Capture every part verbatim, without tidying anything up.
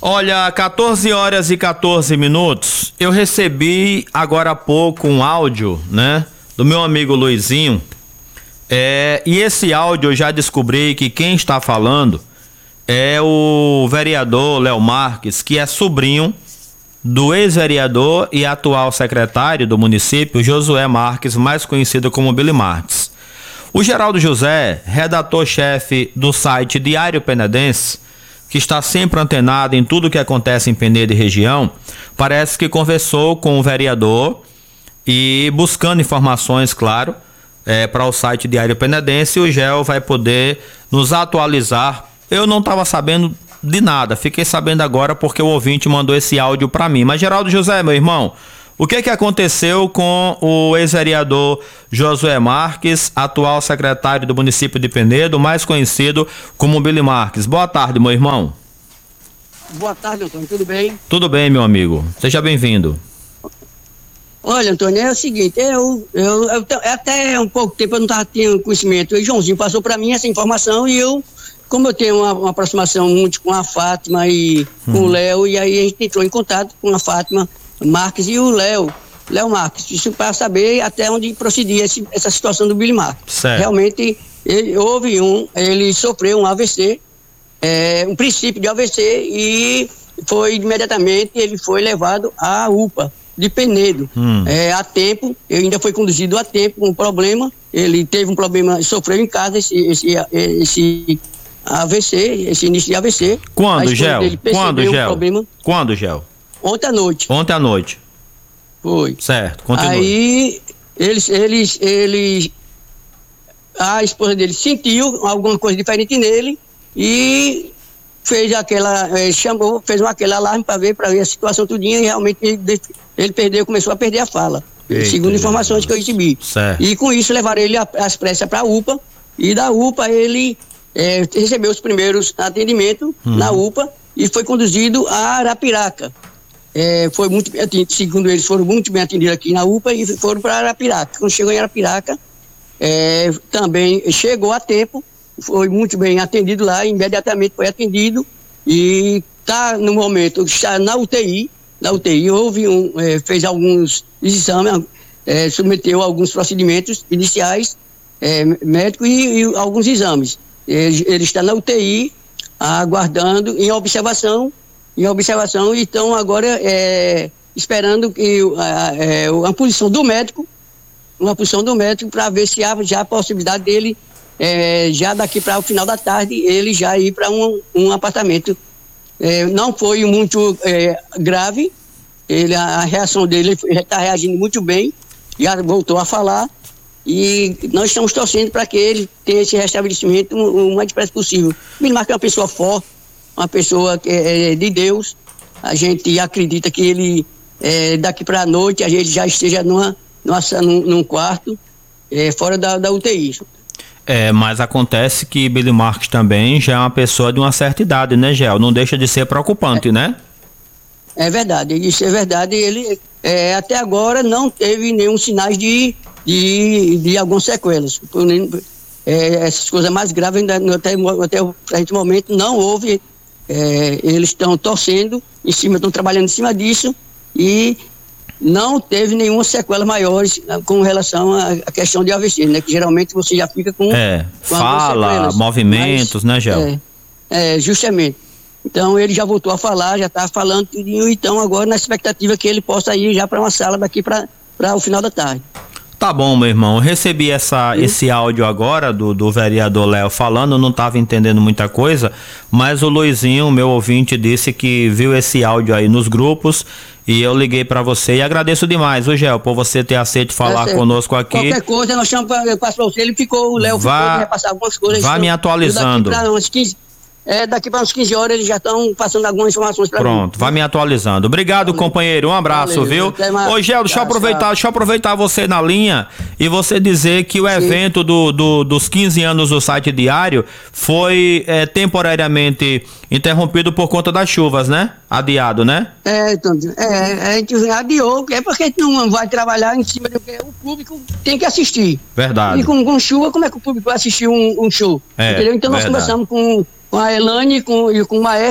Olha, quatorze horas e quatorze minutos, eu recebi agora há pouco um áudio, né, do meu amigo Luizinho, é, e esse áudio eu já descobri que quem está falando é o vereador Léo Marques, que é sobrinho do ex-vereador e atual secretário do município, Josué Marques, mais conhecido como Billy Marques. O Geraldo José, redator-chefe do site Diário Penedense, que está sempre antenado em tudo que acontece em Penedo e região, parece que conversou com o vereador e buscando informações, claro, é, para o site Diário Penedense, o Gel vai poder nos atualizar. Eu não estava sabendo de nada, fiquei sabendo agora porque o ouvinte mandou esse áudio para mim. Mas Geraldo José, meu irmão, o que que aconteceu com o ex-vereador Josué Marques, atual secretário do município de Penedo, mais conhecido como Billy Marques? Boa tarde, meu irmão. Boa tarde, Antônio, tudo bem? Tudo bem, meu amigo. Seja bem-vindo. Olha, Antônio, é o seguinte, eu, eu, eu até um pouco tempo eu não estava tendo conhecimento. O Joãozinho passou para mim essa informação e eu, como eu tenho uma, uma aproximação muito com a Fátima e com hum. o Léo, e aí a gente entrou em contato com a Fátima Marques e o Léo, Léo Marques, isso para saber até onde procedia esse, essa situação do Billy Marques. Certo. Realmente, ele, houve um, ele sofreu um A V C, é, um princípio de A V C, e foi imediatamente, ele foi levado à U P A de Penedo, hum. é, a tempo, ele ainda foi conduzido a tempo com um problema, ele teve um problema, sofreu em casa esse, esse, esse A V C, esse início de A V C. Quando, Gel? Quando, um Gel? Problema. Quando, Gel? Ontem à noite. Ontem à noite. Foi. Certo, continua. Aí, eles, eles, eles, a esposa dele sentiu alguma coisa diferente nele e fez aquela, eh, chamou, fez um, aquele alarme para ver, para ver a situação tudinha, e realmente ele, ele perdeu, começou a perder a fala. Eita, segundo informações Deus. que eu recebi. Certo. E com isso levaram ele às pressas para a U P A, e da U P A ele eh, recebeu os primeiros atendimentos hum. na U P A e foi conduzido a Arapiraca. É, foi muito bem atendido, segundo eles, foram muito bem atendidos aqui na U P A e foram para Arapiraca. Quando chegou em Arapiraca, é, também chegou a tempo, foi muito bem atendido lá, imediatamente foi atendido e está no momento, está na U T I, na U T I, houve um, é, fez alguns exames, é, submeteu alguns procedimentos iniciais, é, médicos e, e alguns exames. Ele, ele está na U T I, aguardando, em observação, em observação, e estão agora é, esperando que a, é, a posição do médico, uma posição do médico para ver se há já a possibilidade dele, é, já daqui para o final da tarde, ele já ir para um, um apartamento. É, não foi muito é, grave, ele, a, a reação dele, ele está reagindo muito bem, já voltou a falar, e nós estamos torcendo para que ele tenha esse restabelecimento o, o mais depressa possível. O Billy Marques é uma pessoa forte, uma pessoa que é de Deus. A gente acredita que ele, é, daqui para a noite, a gente já esteja numa, numa, num, num quarto, é, fora da, da U T I. É, mas acontece que Billy Marques também já é uma pessoa de uma certa idade, né, Gel? Não deixa de ser preocupante, é, né? É verdade, isso é verdade. Ele, é, até agora, não teve nenhum sinais de, de, de algumas sequelas. É, essas coisas mais graves, ainda, até, até o presente momento, não houve. É, eles estão torcendo em cima, estão trabalhando em cima disso e não teve nenhuma sequela maiores com relação à questão de A V C, né? Que geralmente você já fica com, é, com fala, movimentos, mas, né, Gel? É, é, justamente. Então ele já voltou a falar, já está falando tudo, então agora na expectativa que ele possa ir já para uma sala daqui para o final da tarde. Tá bom, meu irmão, eu recebi essa, esse áudio agora do, do vereador Léo falando, eu não estava entendendo muita coisa, mas o Luizinho, meu ouvinte, disse que viu esse áudio aí nos grupos e eu liguei para você e agradeço demais, o Gel, por você ter aceito falar é conosco aqui. Qualquer coisa, nós chamamos, eu passo para você, ele ficou, o Léo ficou de repassar algumas coisas. Vá me atualizando. Daqui para uns quinze, é, daqui para uns quinze horas eles já estão passando algumas informações para mim. Pronto, vai me atualizando. Obrigado, valeu, companheiro. Um abraço, valeu, viu? Ô, Gel, deixa eu aproveitar, deixa eu aproveitar você na linha e você dizer que o evento do, do, dos quinze anos do site Diário foi é, temporariamente interrompido por conta das chuvas, né? Adiado, né? É, então, é, a gente adiou, é porque a gente não vai trabalhar em cima do que o público tem que assistir. Verdade. E com, com chuva, como é que o público vai assistir um, um show? É, entendeu? Então nós verdade. conversamos com com a Elane com, e com o maestro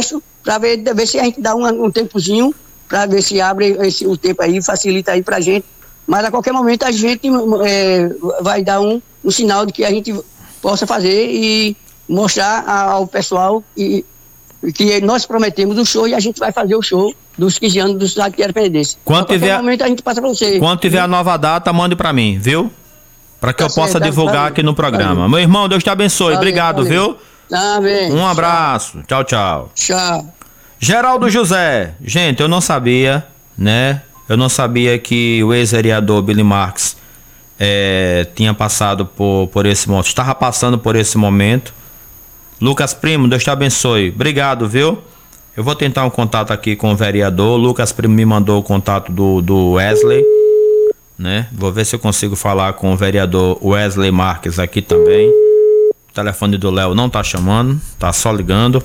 para ver, ver se a gente dá um, um tempozinho, para ver se abre esse, o tempo aí, facilita aí pra gente. Mas a qualquer momento a gente é, vai dar um, um sinal de que a gente possa fazer e mostrar ao pessoal e, que nós prometemos o show e a gente vai fazer o show dos quinze anos do Cidade Independência. Quando a qualquer tiver, momento a gente passa pra você. Quando tiver a nova data, mande pra mim, viu? Pra que tá eu certo, possa divulgar valeu, aqui no programa. Valeu. Meu irmão, Deus te abençoe. Valeu, Obrigado, valeu. viu? Tá bem. Um abraço. Tchau, tchau. Tchau. Geraldo José. Gente, eu não sabia, né? Eu não sabia que o ex-vereador Billy Marques é, tinha passado por, por esse momento. Estava passando por esse momento. Lucas Primo, Deus te abençoe. Obrigado, viu? Eu vou tentar um contato aqui com o vereador. Lucas Primo me mandou o contato do, do Wesley, né? Vou ver se eu consigo falar com o vereador Wesley Marques aqui também. O telefone do Léo não tá chamando, tá só ligando.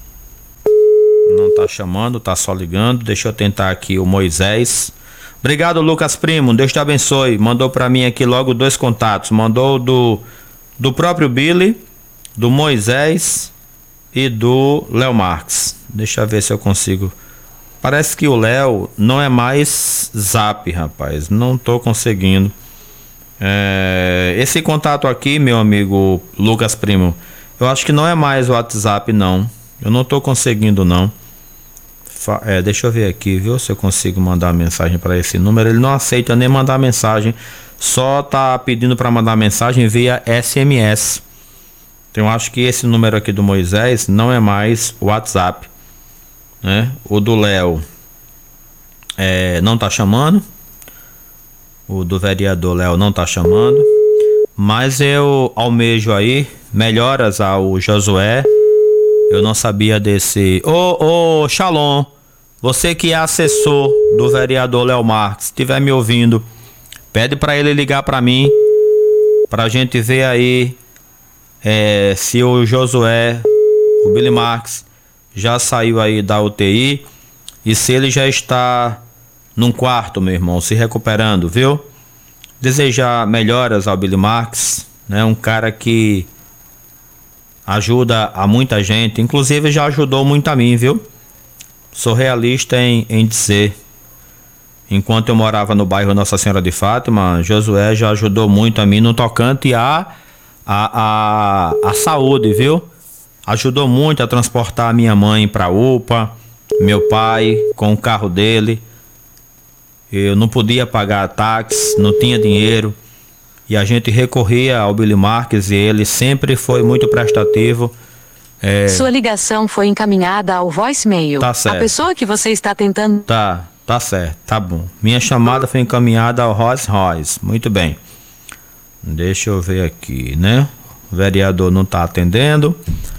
Não tá chamando, tá só ligando. Deixa eu tentar aqui o Moisés. Obrigado, Lucas Primo. Deus te abençoe. Mandou pra mim aqui logo dois contatos. Mandou do, do próprio Billy, do Moisés e do Léo Marques. Deixa eu ver se eu consigo. Parece que o Léo não é mais Zap, rapaz. Não tô conseguindo. É, esse contato aqui, meu amigo Lucas Primo, eu acho que não é mais o WhatsApp, não. Eu não tô conseguindo, não. Fa- é, deixa eu ver aqui, viu? Se eu consigo mandar mensagem para esse número. Ele não aceita nem mandar mensagem. Só tá pedindo para mandar mensagem via S M S. Então eu acho que esse número aqui do Moisés não é mais o WhatsApp, né? O do Léo é, não tá chamando. O do vereador Léo não tá chamando. Mas eu almejo aí melhoras ao Josué. Eu não sabia desse... Ô, ô, Shalom, você que é assessor do vereador Léo Marques, se estiver me ouvindo, pede para ele ligar para mim, pra gente ver aí é, se o Josué, o Billy Marques, já saiu aí da U T I e se ele já está num quarto, meu irmão, se recuperando, viu? Desejar melhoras ao Billy Marques, né? Um cara que ajuda a muita gente, inclusive já ajudou muito a mim, viu? Sou realista em, em dizer, enquanto eu morava no bairro Nossa Senhora de Fátima, Josué já ajudou muito a mim no tocante à a, a, a saúde, viu? Ajudou muito a transportar a minha mãe para a U P A, meu pai com o carro dele. Eu não podia pagar táxi, não tinha dinheiro. E a gente recorria ao Billy Marques e ele sempre foi muito prestativo. É... Sua ligação foi encaminhada ao voicemail. Tá certo. A pessoa que você está tentando... Tá, tá certo, tá bom. Minha chamada foi encaminhada ao Rolls Royce. Muito bem. Deixa eu ver aqui, né? O vereador não tá atendendo.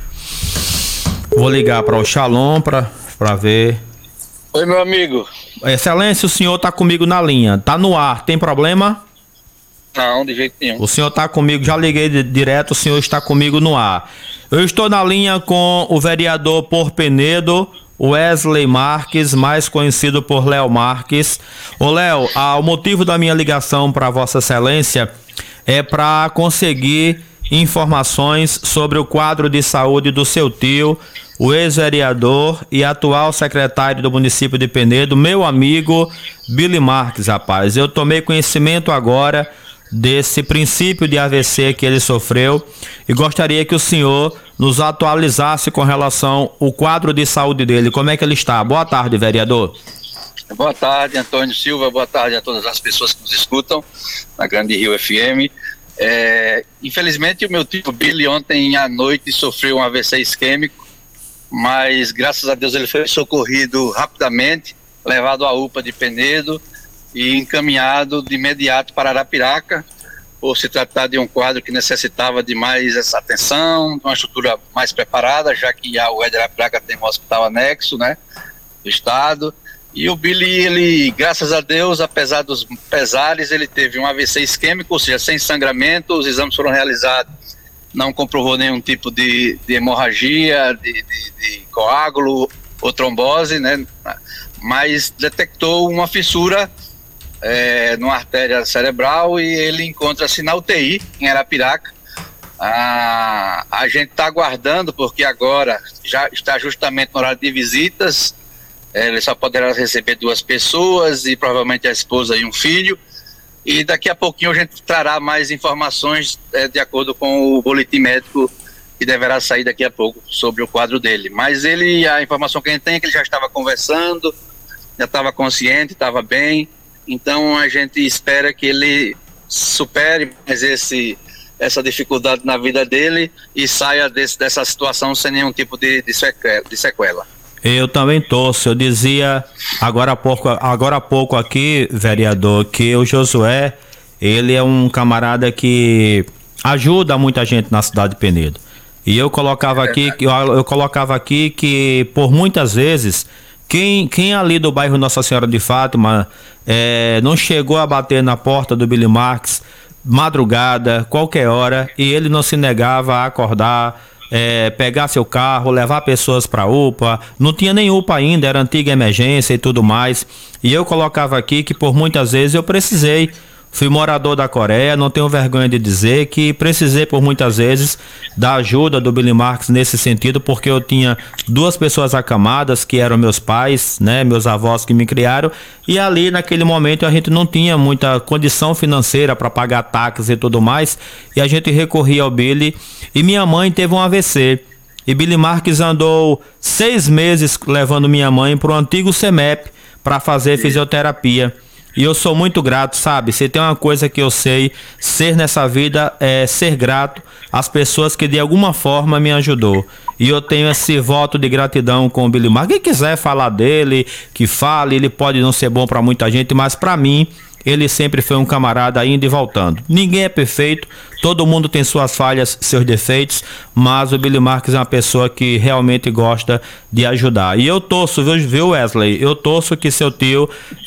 Vou ligar para o Shalom para para ver. Oi, meu amigo. Excelência, o senhor tá comigo na linha. Tá no ar, tem problema? Não, de jeito nenhum. O senhor está comigo, já liguei de, direto, o senhor está comigo no ar. Eu estou na linha com o vereador por Penedo, Wesley Marques, mais conhecido por Léo Marques. Ô Léo, ah, o motivo da minha ligação para Vossa Excelência é para conseguir informações sobre o quadro de saúde do seu tio, o ex-vereador e atual secretário do município de Penedo, meu amigo Billy Marques, rapaz. Eu tomei conhecimento agora desse princípio de A V C que ele sofreu e gostaria que o senhor nos atualizasse com relação ao quadro de saúde dele. Como é que ele está? Boa tarde, vereador. Boa tarde, Antônio Silva. Boa tarde a todas as pessoas que nos escutam na Grande Rio F M. É, infelizmente, o meu tio Billy ontem à noite sofreu um A V C isquêmico, mas graças a Deus ele foi socorrido rapidamente, levado à U P A de Penedo e encaminhado de imediato para Arapiraca, por se tratar de um quadro que necessitava de mais essa atenção, de uma estrutura mais preparada, já que a U E D Arapiraca tem um hospital anexo, né, do estado. E o Billy, ele, graças a Deus, apesar dos pesares, ele teve um A V C isquêmico, ou seja, sem sangramento, os exames foram realizados, não comprovou nenhum tipo de, de hemorragia, de, de, de coágulo ou trombose, né, mas detectou uma fissura É, numa artéria cerebral e ele encontra-se na U T I em Arapiraca, A, a gente está aguardando, porque agora já está justamente no horário de visitas. Ele só poderá receber duas pessoas e provavelmente a esposa e um filho. E daqui a pouquinho a gente trará mais informações é, de acordo com o boletim médico que deverá sair daqui a pouco sobre o quadro dele. Mas ele, a informação que a gente tem é que ele já estava conversando, já estava consciente, estava bem. Então a gente espera que ele supere mais esse, essa dificuldade na vida dele e saia desse, dessa situação sem nenhum tipo de, de, sequela, de sequela. Eu também torço. Eu dizia agora há pouco, agora há pouco aqui, vereador, que o Josué, ele é um camarada que ajuda muita gente na cidade de Penedo. E eu colocava aqui, eu, eu colocava aqui que por muitas vezes quem, quem ali do bairro Nossa Senhora de Fátima é, não chegou a bater na porta do Billy Marques madrugada, qualquer hora, e ele não se negava a acordar, É, pegar seu carro, levar pessoas para U P A, não tinha nem U P A ainda, era antiga emergência e tudo mais, e eu colocava aqui que por muitas vezes eu precisei, fui morador da Coreia, não tenho vergonha de dizer que precisei por muitas vezes da ajuda do Billy Marques nesse sentido, porque eu tinha duas pessoas acamadas que eram meus pais, né, meus avós que me criaram, e ali naquele momento a gente não tinha muita condição financeira para pagar táxis e tudo mais, e a gente recorria ao Billy, e minha mãe teve um A V C, e Billy Marques andou seis meses levando minha mãe para o antigo CEMEP para fazer fisioterapia. E eu sou muito grato, sabe? Se tem uma coisa que eu sei ser nessa vida é ser grato às pessoas que de alguma forma me ajudou. E eu tenho esse voto de gratidão com o Billy Marques. Quem quiser falar dele, que fale, ele pode não ser bom para muita gente, mas para mim ele sempre foi um camarada indo e voltando. Ninguém é perfeito, todo mundo tem suas falhas, seus defeitos, mas o Billy Marques é uma pessoa que realmente gosta de ajudar. E eu torço, viu, Wesley? Eu torço que seu tio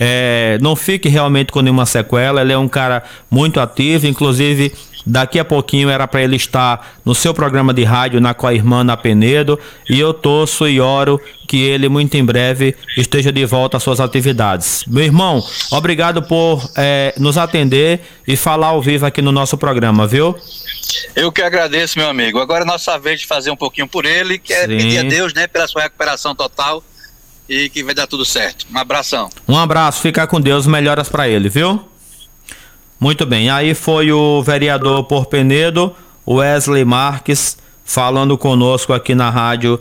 é, não fique realmente com nenhuma sequela. Ele é um cara muito ativo, inclusive daqui a pouquinho era para ele estar no seu programa de rádio na Coirmã, na Penedo, e eu torço e oro que ele muito em breve esteja de volta às suas atividades. Meu irmão, obrigado por é, nos atender e falar ao vivo aqui no nosso programa, viu? Eu que agradeço, meu amigo. Agora é nossa vez de fazer um pouquinho por ele, que é Sim. pedir a Deus, né, pela sua recuperação total e que vai dar tudo certo. Um abração. Um abraço, fica com Deus, melhoras para ele, viu? Muito bem, aí foi o vereador por Penedo, Wesley Marques, falando conosco aqui na rádio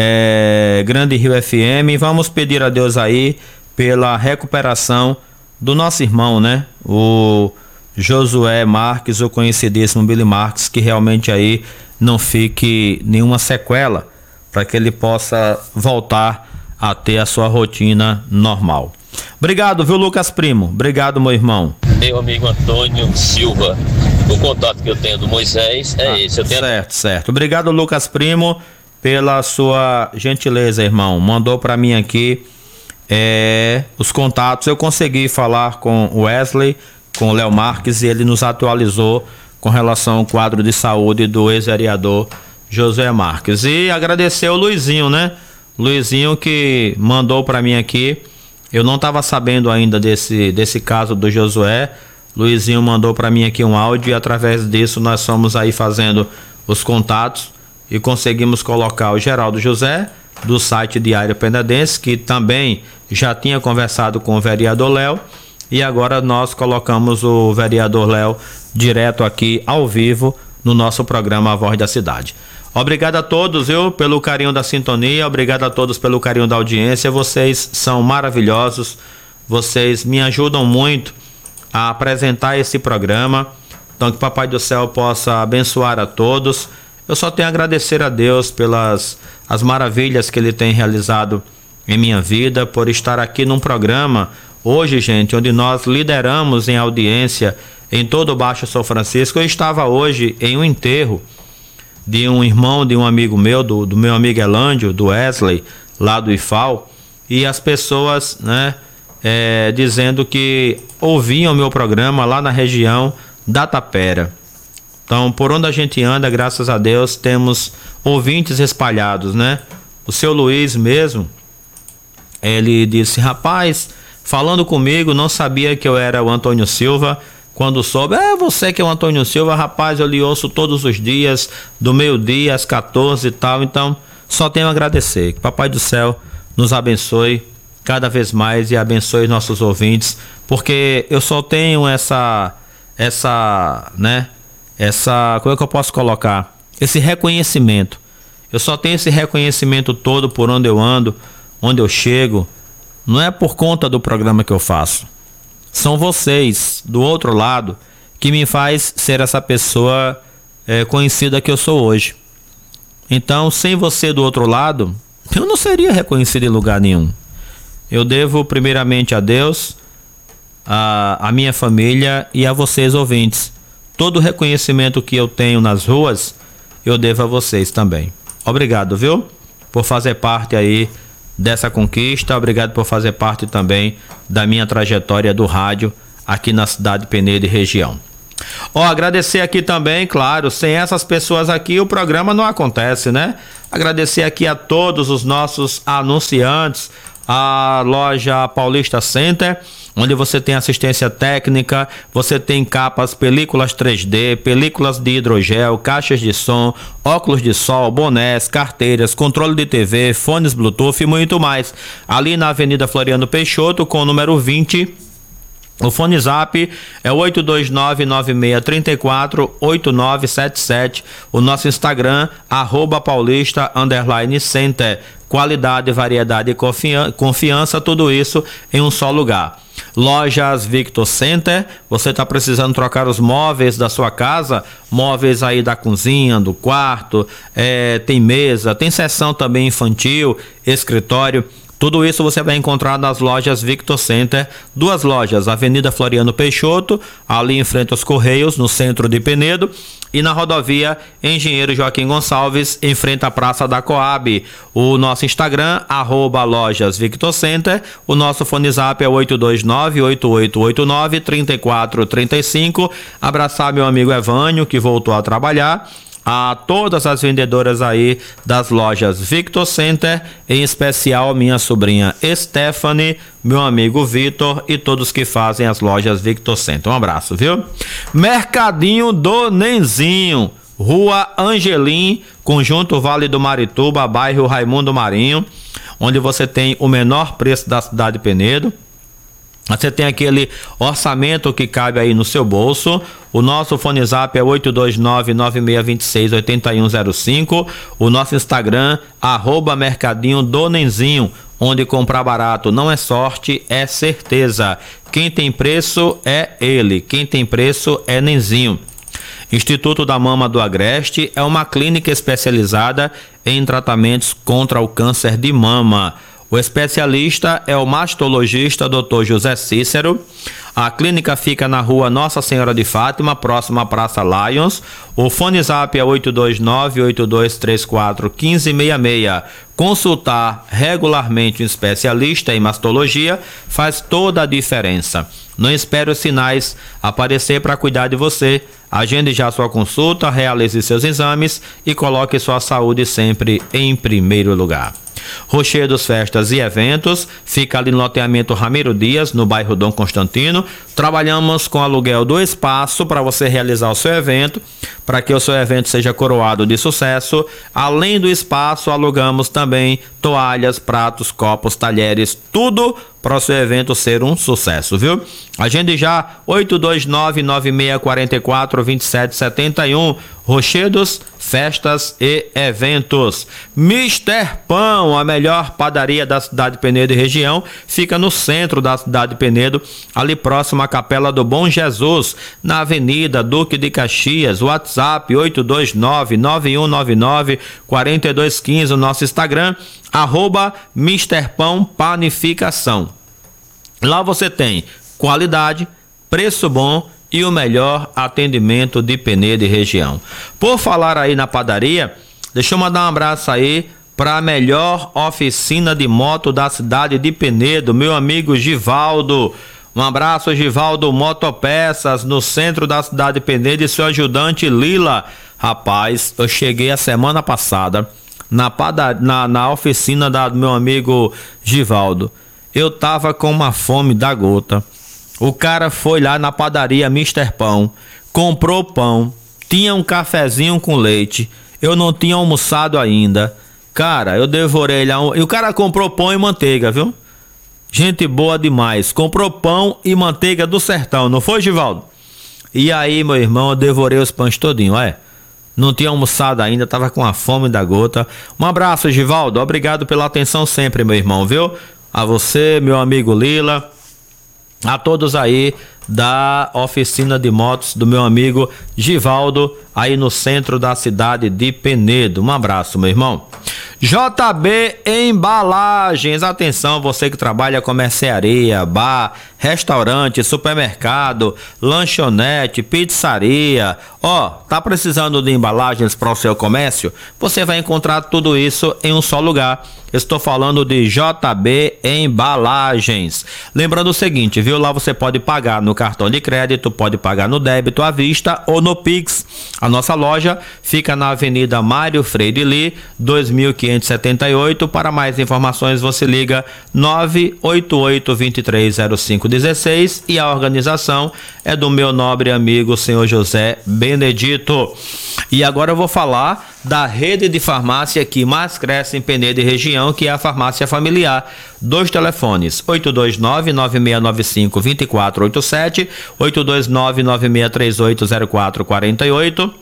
é, Grande Rio F M. Vamos pedir a Deus aí pela recuperação do nosso irmão, né? O Josué Marques, o conhecidíssimo Billy Marques, que realmente aí não fique nenhuma sequela, para que ele possa voltar a ter a sua rotina normal. Obrigado, viu, Lucas Primo? Obrigado, meu irmão. Meu amigo Antônio Silva, o contato que eu tenho do Moisés é ah, esse. Eu tenho... Certo, certo. Obrigado, Lucas Primo, pela sua gentileza, irmão. Mandou para mim aqui é, os contatos. Eu consegui falar com o Wesley, com o Léo Marques, e ele nos atualizou com relação ao quadro de saúde do ex-vereador Josué Marques. E agradecer o Luizinho, né? Luizinho que mandou para mim aqui. Eu não estava sabendo ainda desse, desse caso do Josué. Luizinho mandou para mim aqui um áudio e através disso nós fomos aí fazendo os contatos e conseguimos colocar o Geraldo José do site Diário Penedense, que também já tinha conversado com o vereador Léo, e agora nós colocamos o vereador Léo direto aqui ao vivo no nosso programa A Voz da Cidade. Obrigado a todos, viu, pelo carinho da sintonia, obrigado a todos pelo carinho da audiência, vocês são maravilhosos, vocês me ajudam muito a apresentar esse programa, então que o Papai do Céu possa abençoar a todos. Eu só tenho a agradecer a Deus pelas as maravilhas que Ele tem realizado em minha vida, por estar aqui num programa, hoje, gente, onde nós lideramos em audiência em todo o Baixo São Francisco. Eu estava hoje em um enterro de um irmão, de um amigo meu, do, do meu amigo Elândio, do Wesley, lá do I F A L, e as pessoas, né, é, dizendo que ouviam o meu programa lá na região da Tapera. Então, por onde a gente anda, graças a Deus, temos ouvintes espalhados, né? O seu Luiz mesmo, ele disse, rapaz, falando comigo, não sabia que eu era o Antônio Silva. quando soube, é você que é o Antônio Silva, rapaz, eu lhe ouço todos os dias, do meio-dia às quatorze e tal, então só tenho a agradecer. Que Papai do Céu nos abençoe cada vez mais e abençoe nossos ouvintes, porque eu só tenho essa, essa, né, essa, como é que eu posso colocar? Esse reconhecimento. Eu só tenho esse reconhecimento todo por onde eu ando, onde eu chego, não é por conta do programa que eu faço. São vocês, do outro lado, que me faz ser essa pessoa é, conhecida que eu sou hoje. Então, sem você do outro lado, eu não seria reconhecido em lugar nenhum. Eu devo primeiramente a Deus, a, a minha família e a vocês ouvintes. Todo o reconhecimento que eu tenho nas ruas, eu devo a vocês também. Obrigado, viu? Por fazer parte aí dessa conquista. Obrigado por fazer parte também da minha trajetória do rádio aqui na cidade de Penedo e região. Ó, agradecer aqui também, claro, sem essas pessoas aqui o programa não acontece, né? Agradecer aqui a todos os nossos anunciantes, a loja Paulista Center, onde você tem assistência técnica, você tem capas, películas três D, películas de hidrogel, caixas de som, óculos de sol, bonés, carteiras, controle de T V, fones Bluetooth e muito mais. Ali na Avenida Floriano Peixoto, com o número vinte. O fone zap é oito dois nove, nove seis três quatro, oito nove sete sete. O nosso Instagram, arroba paulista, underline center. Qualidade, variedade e confiança, confiança, tudo isso em um só lugar. Lojas Victor Center, você está precisando trocar os móveis da sua casa, móveis aí da cozinha, do quarto, é, tem mesa, tem seção também infantil, escritório. Tudo isso você vai encontrar nas lojas Victor Center, duas lojas, Avenida Floriano Peixoto, ali em frente aos Correios, no centro de Penedo, e na rodovia Engenheiro Joaquim Gonçalves, em frente à Praça da Coab. O nosso Instagram, arroba lojas Victor Center, o nosso fone zap é oito dois nove, oito oito oito nove, três quatro três cinco. Abraçar meu amigo Evânio, que voltou a trabalhar. A todas as vendedoras aí das lojas Victor Center, em especial minha sobrinha Stephanie, meu amigo Vitor e todos que fazem as lojas Victor Center. Um abraço, viu? Mercadinho do Nenzinho, Rua Angelim, Conjunto Vale do Marituba, bairro Raimundo Marinho, onde você tem o menor preço da cidade de Penedo. Você tem aquele orçamento que cabe aí no seu bolso. O nosso fone zap é oito dois nove, nove seis dois seis, oito um zero cinco. O nosso Instagram, arroba Mercadinho do Nenzinho, onde comprar barato não é sorte, é certeza. Quem tem preço é ele, quem tem preço é Nenzinho. Instituto da Mama do Agreste é uma clínica especializada em tratamentos contra o câncer de mama. O especialista é o mastologista doutor José Cícero. A clínica fica na rua Nossa Senhora de Fátima, próxima à Praça Lions. O fone zap é oito dois nove, oito dois três quatro, um cinco seis seis. Consultar regularmente um especialista em mastologia faz toda a diferença. Não espere os sinais aparecer para cuidar de você. Agende já sua consulta, realize seus exames e coloque sua saúde sempre em primeiro lugar. Rochedos Festas e Eventos fica ali no loteamento Ramiro Dias, no bairro Dom Constantino. Trabalhamos com aluguel do espaço para você realizar o seu evento, para que o seu evento seja coroado de sucesso. Além do espaço, alugamos também toalhas, pratos, copos, talheres, tudo para o seu evento ser um sucesso, viu? Agende já oito dois nove, nove seis quatro quatro, dois sete sete um. Rochedos, Festas e Eventos. Mister Pão, a melhor padaria da cidade de Penedo e região, fica no centro da cidade de Penedo, ali próximo à Capela do Bom Jesus, na Avenida Duque de Caxias. WhatsApp oito dois nove, nove um nove nove, quatro dois um cinco. O nosso Instagram, arroba Mister Pão Panificação. Lá você tem qualidade, preço bom e o melhor atendimento de Penedo e região. Por falar aí na padaria, deixa eu mandar um abraço aí para a melhor oficina de moto da cidade de Penedo, meu amigo Givaldo. Um abraço, Givaldo Motopeças, no centro da cidade de Penedo, e seu ajudante Lila. Rapaz, eu cheguei a semana passada na, padaria, na, na oficina da, do meu amigo Givaldo. Eu tava com uma fome da gota. O cara foi lá na padaria mister Pão, comprou pão, tinha um cafezinho com leite, eu não tinha almoçado ainda. Cara, eu devorei lá um... E o cara comprou pão e manteiga, viu? Gente boa demais. Comprou pão e manteiga do sertão, não foi, Givaldo? E aí, meu irmão, eu devorei os pães todinho, é. Não tinha almoçado ainda, tava com a fome da gota. Um abraço, Givaldo. Obrigado pela atenção sempre, meu irmão, viu? A você, meu amigo Lila, a todos aí da oficina de motos do meu amigo Givaldo, aí no centro da cidade de Penedo. Um abraço, meu irmão. J B Embalagens, atenção, você que trabalha com mercearia, bar, restaurante, supermercado, lanchonete, pizzaria, ó, tá precisando de embalagens para o seu comércio? Você vai encontrar tudo isso em um só lugar. Estou falando de J B Embalagens. Lembrando o seguinte, viu? Lá você pode pagar no cartão de crédito, pode pagar no débito à vista ou no Pix. A nossa loja fica na Avenida Mário Freire Lee, dois mil quinhentos e setenta e oito. Para mais informações você liga nove oito oito, dois três zero cinco um seis e a organização é do meu nobre amigo senhor José Benedito. E agora eu vou falar da rede de farmácia que mais cresce em Penedo e região, que é a Farmácia Familiar. Dois telefones, oito dois nove, nove seis nove cinco, dois quatro oito sete, oito dois nove, nove seis três oito, zero quatro quatro oito.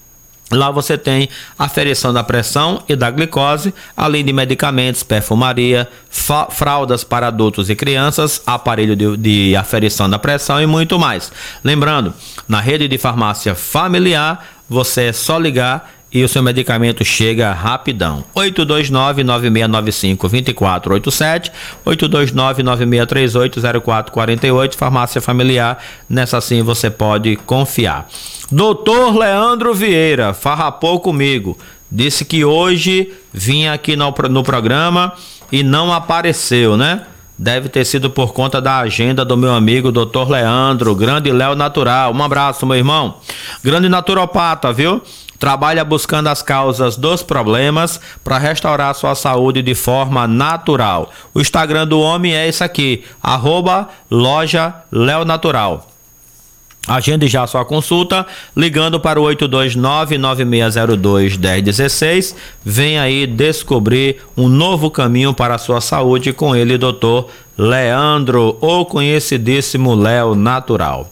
Lá você tem aferição da pressão e da glicose, além de medicamentos, perfumaria, fraldas para adultos e crianças, aparelho de, de aferição da pressão e muito mais. Lembrando, na rede de farmácia familiar, você é só ligar e o seu medicamento chega rapidão. oito dois nove, nove seis nove cinco, dois quatro oito sete, oito dois nove, nove seis três oito, zero quatro quatro oito, Farmácia Familiar, nessa sim você pode confiar. Doutor Leandro Vieira farrapou comigo, disse que hoje vinha aqui no, no programa e não apareceu, né? Deve ter sido por conta da agenda do meu amigo doutor Leandro, grande Léo Natural. Um abraço, meu irmão. Grande naturopata, viu? Trabalha buscando as causas dos problemas para restaurar sua saúde de forma natural. O Instagram do homem é esse aqui, arroba loja Léo Natural. Agende já sua consulta ligando para o oito dois nove, nove seis zero dois, um zero um seis. Vem aí descobrir um novo caminho para a sua saúde com ele, doutor Leandro, o conhecidíssimo Léo Natural.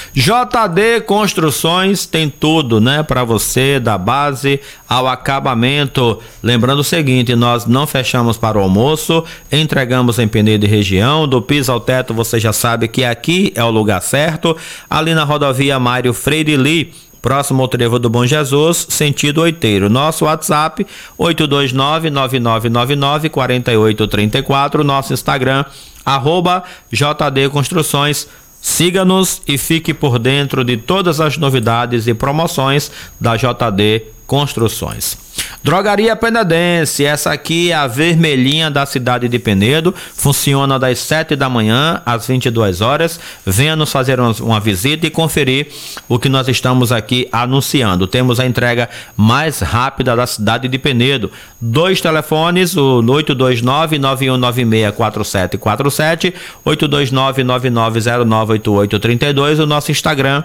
J D Construções tem tudo, né, para você, da base ao acabamento. Lembrando o seguinte, nós não fechamos para o almoço, entregamos em Penedo e região, do piso ao teto você já sabe que aqui é o lugar certo, ali na rodovia Mário Freire Lee, próximo ao Trevo do Bom Jesus, sentido Oiteiro. Nosso WhatsApp oito dois nove, nove nove nove nove, quatro oito três quatro, nosso Instagram arroba J D Construções. Siga-nos e fique por dentro de todas as novidades e promoções da J D Construções. Drogaria Penedense, essa aqui é a vermelhinha da cidade de Penedo, funciona das sete da manhã às vinte e duas horas. Venha nos fazer uma visita e conferir o que nós estamos aqui anunciando. Temos a entrega mais rápida da cidade de Penedo. Dois telefones, o oito dois nove, nove um nove seis quatro sete quatro sete, oito dois nove, nove nove zero nove oito oito três dois, o nosso Instagram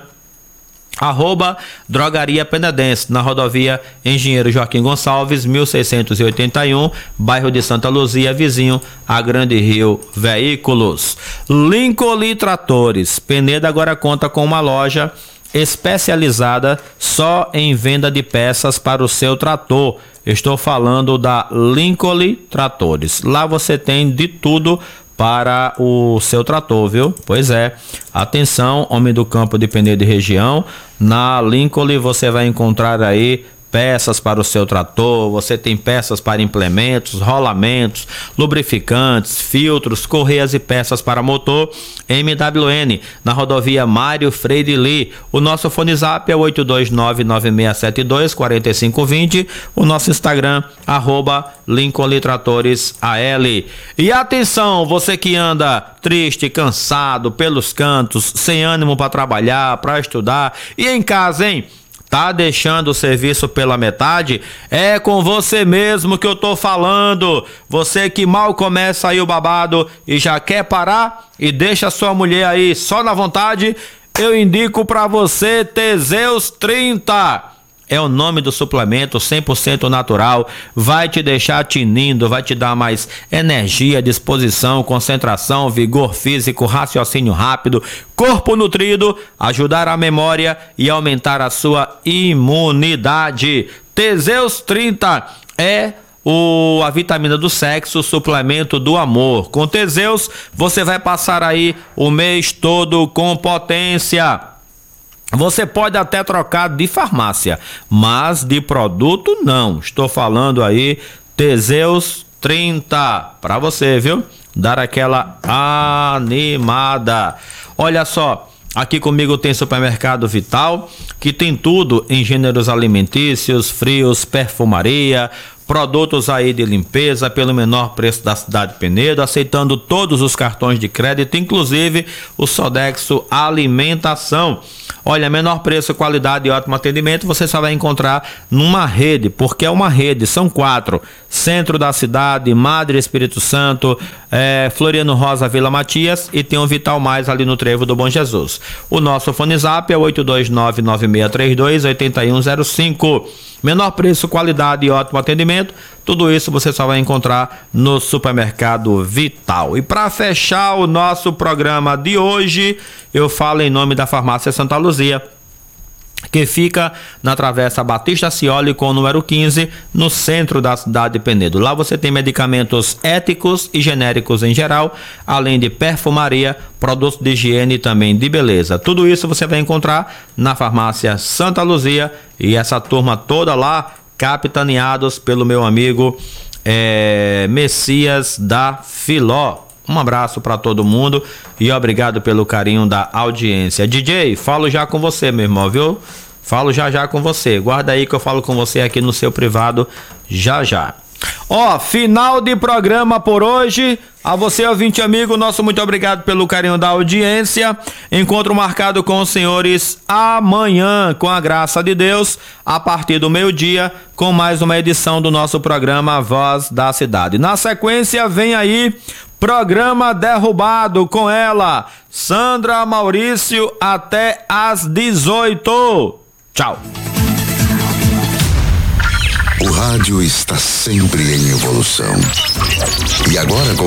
arroba Drogaria Penedense, na rodovia Engenheiro Joaquim Gonçalves, mil seiscentos e oitenta e um, bairro de Santa Luzia, vizinho a Grande Rio Veículos. Lincoln Tratores, Penedo agora conta com uma loja especializada só em venda de peças para o seu trator. Estou falando da Lincoln Tratores. Lá você tem de tudo para o seu trator, viu? Pois é. Atenção, homem do campo de Penedo e região. Na Lincoln você vai encontrar aí peças para o seu trator, você tem peças para implementos, rolamentos, lubrificantes, filtros, correias e peças para motor. M W N, na rodovia Mário Freire Lee. O nosso fone zap é oito dois nove, nove seis sete dois, quatro cinco dois zero. O nosso Instagram, arroba Lincoln Tratores A L. E atenção, você que anda triste, cansado, pelos cantos, sem ânimo para trabalhar, para estudar e em casa, hein? Tá deixando o serviço pela metade? É com você mesmo que eu tô falando. Você que mal começa aí o babado e já quer parar e deixa sua mulher aí só na vontade, eu indico pra você Teseus trinta. É o nome do suplemento, cem por cento natural, vai te deixar tinindo, vai te dar mais energia, disposição, concentração, vigor físico, raciocínio rápido, corpo nutrido, ajudar a memória e aumentar a sua imunidade. Teseus trinta é o, a vitamina do sexo, o suplemento do amor. Com Teseus, você vai passar aí o mês todo com potência. Você pode até trocar de farmácia, mas de produto não. Estou falando aí Teseus trinta para você, viu? Dar aquela animada. Olha só, aqui comigo tem Supermercado Vital, que tem tudo em gêneros alimentícios, frios, perfumaria, produtos aí de limpeza pelo menor preço da cidade de Penedo, aceitando todos os cartões de crédito, inclusive o Sodexo Alimentação. Olha, menor preço, qualidade e ótimo atendimento você só vai encontrar numa rede, porque é uma rede, são quatro: centro da cidade, Madre Espírito Santo, é, Floriano Rosa, Vila Matias, e tem o Vital Mais ali no Trevo do Bom Jesus. O nosso fone zap é oito dois nove, nove seis três dois, oito um zero cinco. Menor preço, qualidade e ótimo atendimento, tudo isso você só vai encontrar no Supermercado Vital. E para fechar o nosso programa de hoje, eu falo em nome da Farmácia Santa Luzia, que fica na Travessa Batista Cioli com o número quinze, no centro da cidade de Penedo. Lá você tem medicamentos éticos e genéricos em geral, além de perfumaria, produtos de higiene e também de beleza. Tudo isso você vai encontrar na Farmácia Santa Luzia, e essa turma toda lá, capitaneados pelo meu amigo é, Messias da Filó. Um abraço para todo mundo e obrigado pelo carinho da audiência. D J, falo já com você, meu irmão, viu? Falo já já com você. Guarda aí que eu falo com você aqui no seu privado já já. Ó, final de programa por hoje. A você, ouvinte amigo, nosso muito obrigado pelo carinho da audiência. Encontro marcado com os senhores amanhã, com a graça de Deus, a partir do meio-dia, com mais uma edição do nosso programa Voz da Cidade. Na sequência, vem aí programa Derrubado com ela, Sandra Maurício, até às dezoito. Tchau. O rádio está sempre em evolução. E agora com